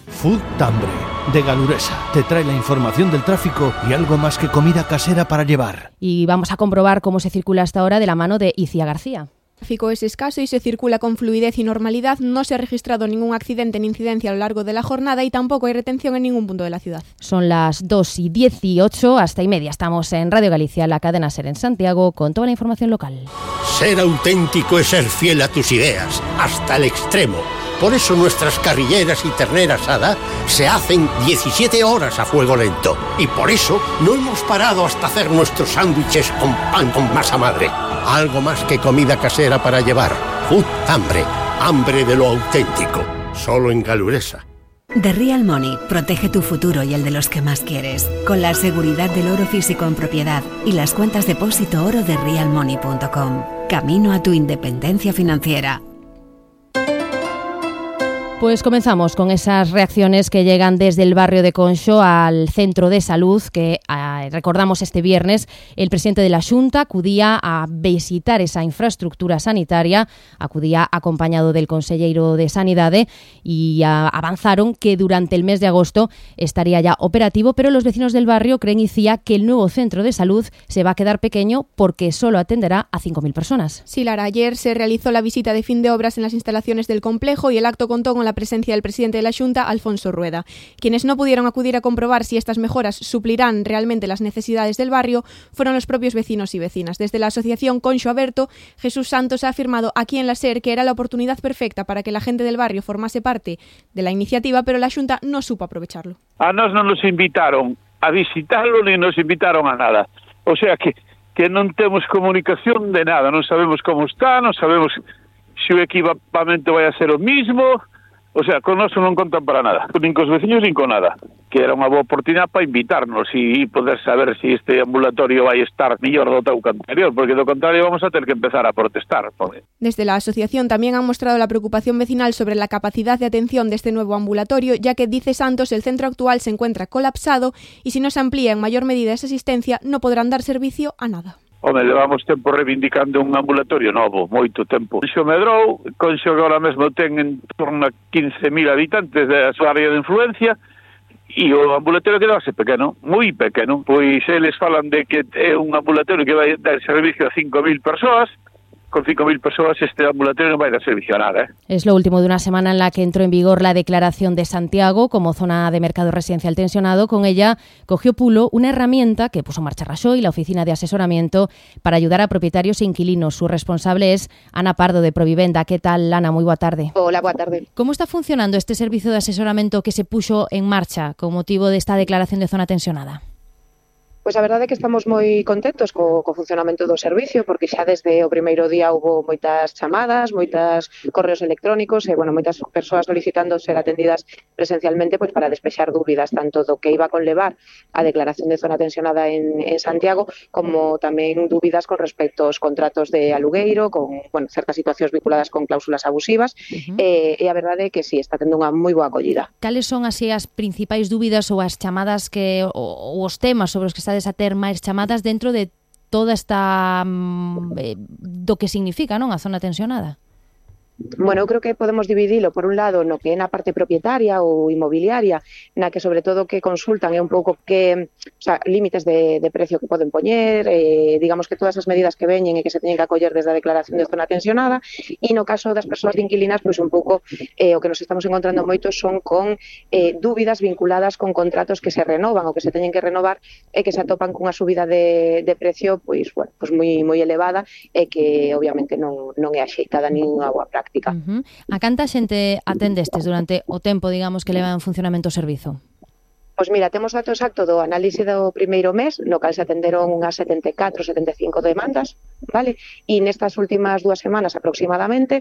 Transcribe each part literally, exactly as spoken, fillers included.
Food Tambre, de Galuresa, te trae la información del tráfico y algo más que comida casera para llevar. Y vamos a comprobar cómo se circula hasta ahora de la mano de Icía García. El tráfico es escaso y se circula con fluidez y normalidad. No se ha registrado ningún accidente ni incidencia a lo largo de la jornada y tampoco hay retención en ningún punto de la ciudad. Son las dos y dieciocho, hasta y media. Estamos en Radio Galicia, la cadena SER en Santiago, con toda la información local. Ser auténtico es ser fiel a tus ideas, hasta el extremo. Por eso nuestras carrilleras y ternera asada se hacen diecisiete horas a fuego lento. Y por eso no hemos parado hasta hacer nuestros sándwiches con pan con masa madre. Algo más que comida casera para llevar. Food Tambre, hambre de lo auténtico. Solo en Galuresa. The Real Money protege tu futuro y el de los que más quieres, con la seguridad del oro físico en propiedad y las cuentas depósito oro de real money punto com. Camino a tu independencia financiera. Pues comenzamos con esas reacciones que llegan desde el barrio de Conxo al centro de salud que, eh, recordamos, este viernes el presidente de la Xunta acudía a visitar esa infraestructura sanitaria, acudía acompañado del conselleiro de Sanidade y a, avanzaron que durante el mes de agosto estaría ya operativo, pero los vecinos del barrio creen, Icía, que el nuevo centro de salud se va a quedar pequeño porque solo atenderá a cinco mil personas. Sí, Lara, ayer se realizó la visita de fin de obras en las instalaciones del complejo y el acto contó con la presencia del presidente de la Xunta, Alfonso Rueda. Quienes no pudieron acudir a comprobar si estas mejoras suplirán realmente las necesidades del barrio fueron los propios vecinos y vecinas. Desde la asociación Conxo Aberto, Jesús Santos ha afirmado aquí en la SER que era la oportunidad perfecta para que la gente del barrio formase parte de la iniciativa, pero la Xunta no supo aprovecharlo. A nos non nos invitaron a visitarlo ni nos invitaron a nada. O sea que, que non temos comunicación de nada, non sabemos como está, non sabemos se o equipamento vai a ser o mismo. O sea, con noso non contan para nada, nin cos veciños nin con nada, que era unha boa oportunidade para invitarnos e poder saber se si este ambulatorio vai estar mellor do teu que anterior, porque do contrario vamos a ter que empezar a protestar. Porque... Desde la asociación también han mostrado la preocupación vecinal sobre la capacidad de atención de este nuevo ambulatorio, ya que, dice Santos, el centro actual se encuentra colapsado y si no se amplía en mayor medida esa asistencia no podrán dar servicio a nada. Home, levamos tempo reivindicando un ambulatorio novo, moito tempo. Conxo medrou, Conxo agora mesmo ten en torno a quince mil habitantes da súa área de influencia e o ambulatorio quedase pequeno, moi pequeno. Pois eles falan de que é un ambulatorio que vai dar servicio a cinco mil persoas. Con cinco mil persoas este ambulatorio non vai dar servicio a nada. ¿eh? Es lo último de una semana en la que entró en vigor la declaración de Santiago como zona de mercado residencial tensionado. Con ella cogió Pulo una herramienta que puso en marcha Raxoi, la oficina de asesoramiento, para ayudar a propietarios e inquilinos. Su responsable es Ana Pardo, de Provivenda. ¿Qué tal, Ana? Muy boa tarde. Hola, boa tarde. ¿Cómo está funcionando este servicio de asesoramiento que se puso en marcha con motivo de esta declaración de zona tensionada? Pois a verdade é que estamos moi contentos co, co funcionamento do servicio, porque xa desde o primeiro día hubo moitas chamadas, moitas correos electrónicos e, bueno, moitas persoas solicitando ser atendidas presencialmente pois para despexar dúbidas tanto do que iba a conlevar a declaración de zona tensionada en, en Santiago, como tamén dúbidas con respecto aos contratos de alugueiro, con, bueno, certas situacións vinculadas con cláusulas abusivas, uh-huh. e, e a verdade é que sí, está tendo unha moi boa acollida. Cales son así as principais dúbidas ou as chamadas que ou, ou os temas sobre os que está a ter máis chamadas dentro de toda esta eh, do que significa, non, a zona tensionada? Bueno, eu creo que podemos dividilo por un lado no que é na parte propietaria ou inmobiliaria, na que sobre todo que consultan é un pouco que, o sea, límites de, de precio que poden poñer, eh, digamos que todas as medidas que veñen e que se teñen que acoller desde a declaración de zona tensionada, e no caso das persoas inquilinas, pois un pouco eh, o que nos estamos encontrando moito son con eh, dúbidas vinculadas con contratos que se renovan ou que se teñen que renovar e que se atopan cunha subida de, de precio pois, bueno, pois moi moi elevada e que obviamente non, non é axeitada nin unha boa práctica. Uh-huh. A canta xente atendestes durante o tempo, digamos, que leva en funcionamento o servizo? Pois mira, temos dato exacto do análise do primeiro mes, no cal se atenderon unhas setenta e catro, setenta e cinco demandas, vale? E nestas últimas dúas semanas aproximadamente,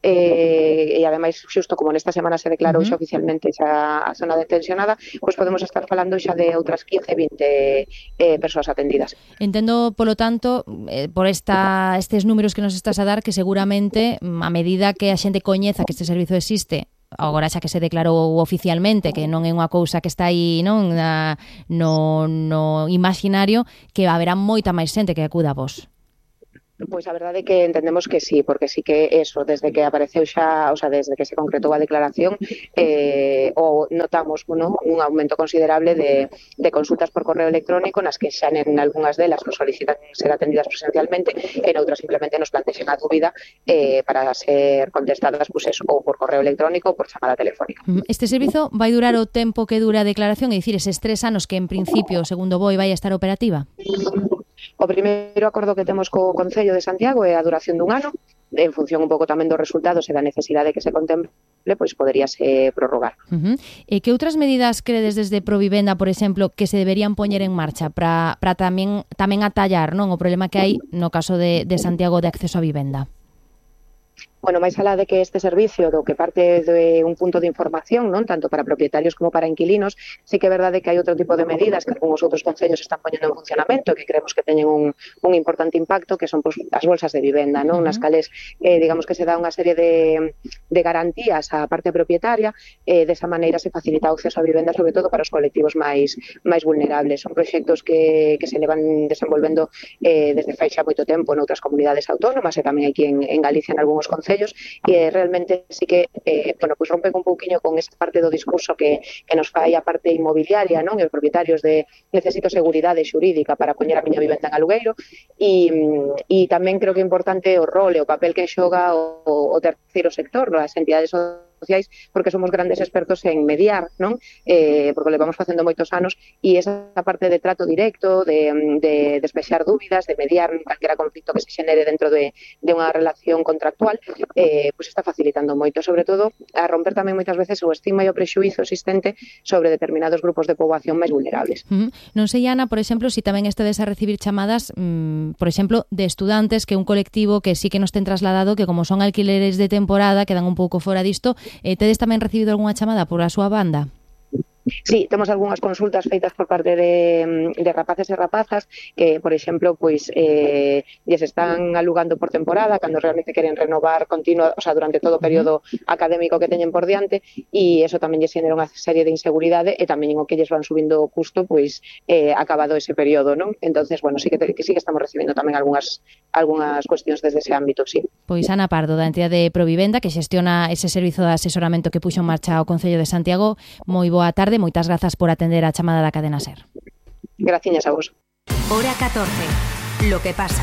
eh, e ademais xusto como nesta semana se declarou uh-huh. xa oficialmente xa a zona detencionada, pois podemos estar falando xa de outras quince, vinte eh, persoas atendidas. Entendo, polo tanto, eh, por esta, estes números que nos estás a dar, que seguramente a medida que a xente coñeza que este servizo existe, agora xa que se declarou oficialmente que non é unha cousa que está aí, non, na, no, no imaginario, que haberá moita máis xente que acuda a vos. Pois a verdade é que entendemos que sí, porque sí que eso, desde que apareceu xa, o sea, desde que se concretou a declaración, eh, o notamos, bueno, un aumento considerable de, de consultas por correo electrónico, nas que xa en algunhas delas nos solicitan ser atendidas presencialmente, en outras simplemente nos plantexen a dúbida eh, para ser contestadas, pues eso, ou por correo electrónico ou por chamada telefónica. Este servizo vai durar o tempo que dura a declaración, é dicir, eses tres anos que en principio, segundo Boi, vai a estar operativa? O primeiro acordo que temos co Concello de Santiago é a duración dun ano, en función un pouco tamén dos resultados e da necesidade que se contemple, pois poderíase prorrogar. Uh-huh. E que outras medidas credes desde Provivenda, por exemplo, que se deberían poñer en marcha para para tamén tamén atallar, non, o problema que hai no caso de, de Santiago de acceso a vivenda? Bueno, máis alá de que este servicio do que parte de un punto de información, non tanto para propietarios como para inquilinos, sí que é verdade que hai outro tipo de medidas que algúns outros concellos están poñendo en funcionamento que creemos que teñen un, un importante impacto, que son pues, as bolsas de vivenda, non? Uh-huh. Nas cales, eh, digamos que se dá unha serie de, de garantías á parte propietaria, eh, desa maneira se facilita o acceso a vivenda, sobre todo para os colectivos máis máis vulnerables. Son proxectos que, que se levan desenvolvendo eh, desde fai xa moito tempo noutras comunidades autónomas e tamén aquí en, en Galicia en algúns concellos, e realmente sí que eh, bueno, pues rompen un pouquiño con esta parte do discurso que, que nos fai a parte inmobiliaria, non? E os propietarios de necesito seguridade xurídica para poñer a miña vivenda en alugueiro, e, e tamén creo que é importante o rol e o papel que xoga o, o terceiro sector, as entidades sociais, porque somos grandes expertos en mediar, non? Eh, porque levamos facendo moitos anos, e esa parte de trato directo, de, de despexar dúbidas, de mediar calquera conflito que se xenere dentro de, de unha relación contractual, eh, pues está facilitando moito, sobre todo a romper tamén moitas veces o estigma e o prexuízo existente sobre determinados grupos de poboación máis vulnerables. Uh-huh. Non sei, Ana, por exemplo, si tamén estedes a recibir chamadas, mmm, por exemplo, de estudantes, que é un colectivo que sí que nos ten trasladado que como son alquileres de temporada, quedan un pouco fora disto. Eh, tedes tamén recibido algunha chamada por a súa banda? Sí, temos algunhas consultas feitas por parte de, de rapaces e rapazas que, por exemplo, pois eh, lles están alugando por temporada cando realmente queren renovar continuo, o sea, durante todo o período académico que teñen por diante, e eso tamén lles xenera unha serie de inseguridade e tamén o que lles van subindo o custo pois eh, acabado ese período, non? Entonces, bueno, sí que, te, que sí que estamos recibindo tamén algunhas algunhas cuestións desde ese ámbito, sí. Pois Ana Pardo, da entidade Provivenda, que xestiona ese servizo de asesoramento que puxo en marcha o Concello de Santiago, moi boa tarde. Moitas grazas por atender a chamada da cadena SER. Gracias a vos. Hora catorce. Lo que pasa.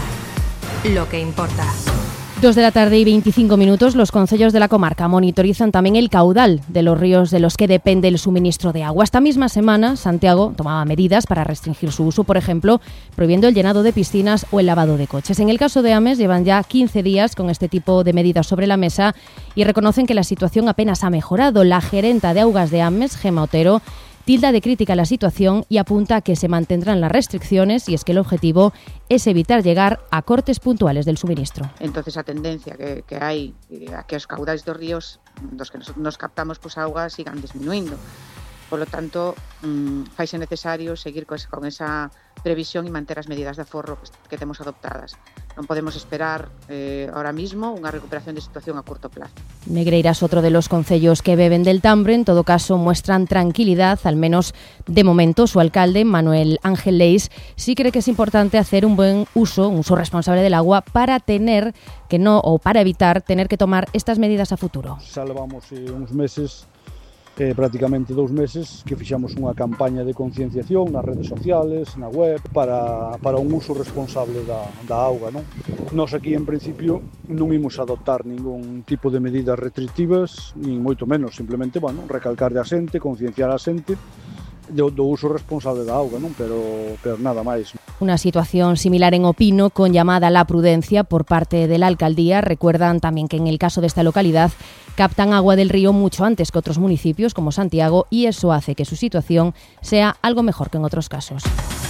Lo que importa. Dos de la tarde y veinticinco minutos, los concellos de la comarca monitorizan también el caudal de los ríos de los que depende el suministro de agua. Esta misma semana, Santiago tomaba medidas para restringir su uso, por ejemplo, prohibiendo el llenado de piscinas o el lavado de coches. En el caso de Ames, llevan ya quince días con este tipo de medidas sobre la mesa y reconocen que la situación apenas ha mejorado. La gerenta de Augas de Ames, Gemma Otero, tilda de crítica la situación y apunta a que se mantendrán las restricciones, y es que el objetivo es evitar llegar a cortes puntuales del suministro. Entonces a tendencia que, que hai a que os caudais dos ríos dos que nos, nos captamos pues, auga sigan disminuindo. Por lo tanto, mmm, faise necesario seguir con, con esa previsión e manter as medidas de aforro que, que temos adoptadas. Non podemos esperar eh, ahora mismo unha recuperación de situación a curto plazo. Negreiras, otro de los concellos que beben del Tambre, en todo caso muestran tranquilidad, al menos de momento. Su alcalde, Manuel Ángel Leis, sí cree que es importante hacer un buen uso, un uso responsable del agua para tener que no o para evitar tener que tomar estas medidas a futuro. Salvamos eh, uns meses Eh, prácticamente dous meses que fixamos unha campaña de concienciación nas redes sociales, na web, para, para un uso responsable da, da auga, non? Nos aquí, en principio, non imos adoptar ningún tipo de medidas restrictivas, nin moito menos, simplemente, bueno, recalcar a xente, concienciar a xente do, do uso responsable da auga, non? Pero, pero nada máis. Una situación similar en Opino, con llamada a la prudencia por parte de la alcaldía. Recuerdan también que en el caso de esta localidad captan agua del río mucho antes que otros municipios como Santiago, y eso hace que su situación sea algo mejor que en otros casos.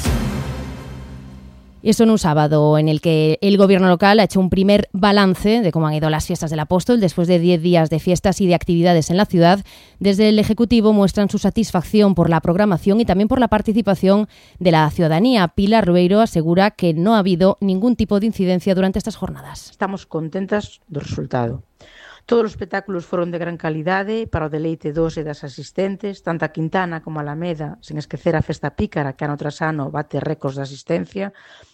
Esto en un sábado en el que el gobierno local ha hecho un primer balance de cómo han ido las fiestas del Apóstol después de diez días de fiestas y de actividades en la ciudad. Desde el Ejecutivo muestran su satisfacción por la programación y también por la participación de la ciudadanía. Pilar Rueiro asegura que no ha habido ningún tipo de incidencia durante estas jornadas. Estamos contentas do resultado. Todos os espectáculos foron de gran calidade para o deleite dos e das asistentes, tanto a Quintana como a Alameda, sen esquecer a Festa Pícara, que ano tras ano bate récords de asistencia.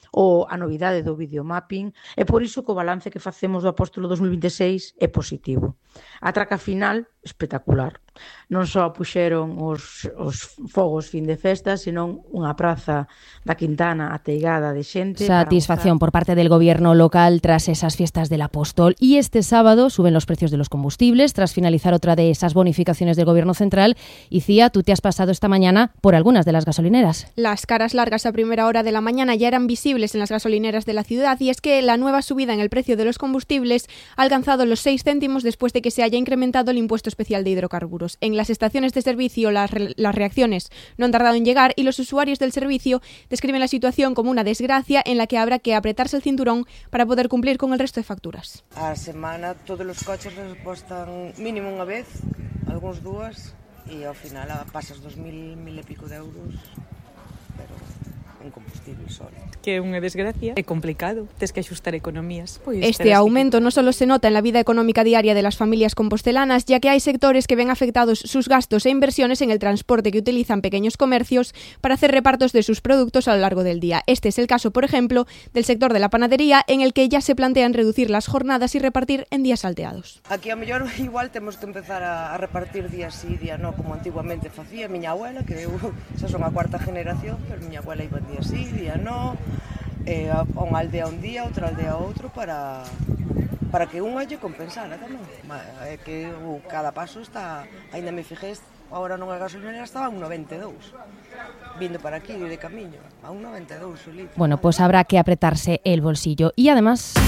ou a novidade do videomapping, e por iso que o balance que facemos do Apóstolo dos mil vinte e seis é positivo. A traca final, espectacular. Non só puxeron os, os fogos fin de festa, senón unha praza da Quintana ateigada de xente. Satisfacción por parte del gobierno local tras esas fiestas del Apóstol. Y este sábado suben los precios de los combustibles tras finalizar otra de esas bonificaciones del gobierno central. Y Cía, tú te has pasado esta mañana por algunas de las gasolineras. Las caras largas a primera hora de la mañana ya eran visibles en las gasolineras de la ciudad, y es que la nueva subida en el precio de los combustibles ha alcanzado los seis céntimos después de que se haya incrementado el impuesto especial de hidrocarburos. En las estaciones de servicio las, re las reacciones no han tardado en llegar, y los usuarios del servicio describen la situación como una desgracia en la que habrá que apretarse el cinturón para poder cumplir con el resto de facturas. A semana todos os coches respostan mínimo unha vez, algúns dúas, e ao final pasas dos mil, mil e pico de euros, pero en combustible solo. Que é unha desgracia, é complicado, tes que axustar economías. Pois, este aumento no solo se nota en la vida económica diaria de las familias compostelanas, ya que hay sectores que ven afectados sus gastos e inversiones en el transporte que utilizan pequeños comercios para hacer repartos de sus productos a lo largo del día. Este es el caso, por ejemplo, del sector de la panadería, en el que ya se plantean reducir las jornadas y repartir en días salteados. Aquí a mellor igual temos que empezar a, a repartir día sí, día no, como antiguamente facía miña abuela, que eu xa son a cuarta generación, pero miña abuela iba día sí, día no, eh, a unha aldea un día, outra aldea outro, para para que unha lle compensara tamén. É que uh, cada paso está, ainda me fijei, agora non a gasolinera estaba a un noventa e dous. Vindo para aquí de camiño, a un noventa e dous o litro. Bueno, pues habrá que apretarse el bolsillo. Y además,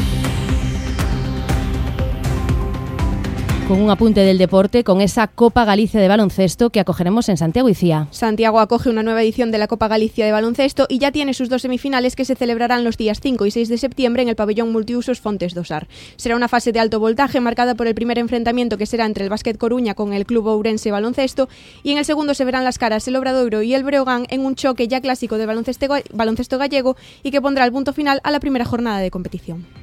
con un apunte del deporte, con esa Copa Galicia de baloncesto que acogeremos en Santiago y Cía. Santiago acoge una nueva edición de la Copa Galicia de baloncesto y ya tiene sus dos semifinales que se celebrarán los días cinco y seis de septiembre en el pabellón multiusos Fontes do Sar. Será una fase de alto voltaje marcada por el primer enfrentamiento, que será entre el Básquet Coruña con el Club Ourense Baloncesto, y en el segundo se verán las caras el Obradoiro y el Breogán en un choque ya clásico del baloncesto, baloncesto gallego y que pondrá el punto final a la primera jornada de competición.